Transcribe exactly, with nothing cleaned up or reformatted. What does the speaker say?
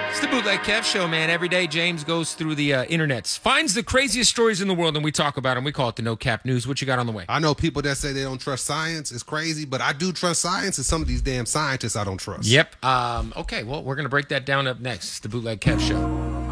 It's the Bootleg Kev Show, man. Every day, James goes through the uh, internets, finds the craziest stories in the world, and we talk about them. We call it the No Cap News. What you got on the way? I know people that say they don't trust science. It's crazy, but I do trust science, and some of these damn scientists I don't trust. Yep. Um, okay, well, we're going to break that down up next. It's the Bootleg Kev Show.